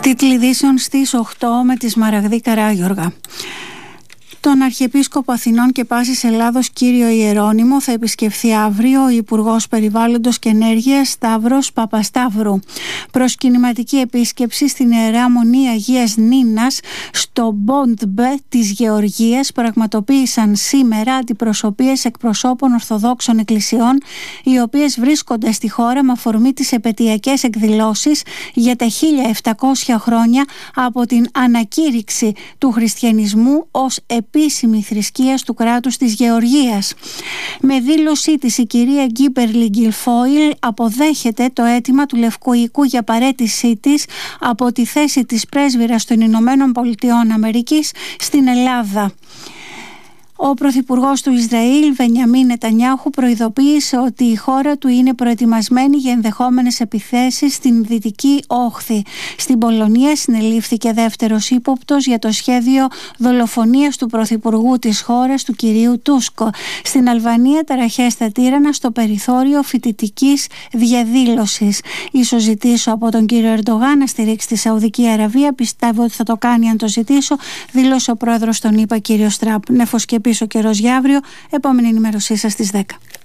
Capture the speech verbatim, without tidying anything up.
Τίτλοι ειδήσεων στις οκτώ με τη Σμαραγδή Καράγιοργα. Τον Αρχιεπίσκοπο Αθηνών και Πάσης Ελλάδος κύριο Ιερώνυμο θα επισκεφθεί αύριο ο Υπουργός Περιβάλλοντος και Ενέργειας Σταύρος Παπασταύρου. Προσκυνηματική επίσκεψη στην Ιερά Μονή Αγίας Νίνας στο Μπόντμπε της Γεωργίας πραγματοποίησαν σήμερα αντιπροσωπείες εκπροσώπων Ορθοδόξων Εκκλησιών, οι οποίες βρίσκονται στη χώρα με αφορμή τις επαιτειακές εκδηλώσεις για τα χίλια επτακόσια χρόνια από την ανακήρυξη του χριστιανισμού ως επίσημη θρησκείας του κράτους της Γεωργίας. Με δήλωσή της η κυρία Γκίμπερλι Γκιλφόιλ αποδέχεται το αίτημα του Λευκού Οίκου για παραίτησή της από τη θέση της πρέσβυρας των Ηνωμένων Πολιτειών Αμερικής στην Ελλάδα. Ο Πρωθυπουργός του Ισραήλ, Μπενιαμίν Νετανιάχου, προειδοποίησε ότι η χώρα του είναι προετοιμασμένη για ενδεχόμενες επιθέσεις στην Δυτική Όχθη. Στην Πολωνία συνελήφθηκε δεύτερος ύποπτος για το σχέδιο δολοφονίας του Πρωθυπουργού της χώρας, του κυρίου Τούσκο. Στην Αλβανία, ταραχές στα Τύρανα στο περιθώριο φοιτητικής διαδήλωσης. Ίσως ζητήσω από τον κύριο Ερντογάν να στηρίξει τη Σαουδική Αραβία. Πιστεύω ότι θα το κάνει αν το ζητήσω, δήλωσε ο πρόεδρος των ΗΠΑ, κύριος Τραμπ. Νεφος και πίσω καιρός για αύριο. Επόμενη ενημέρωσή σας στις δέκα.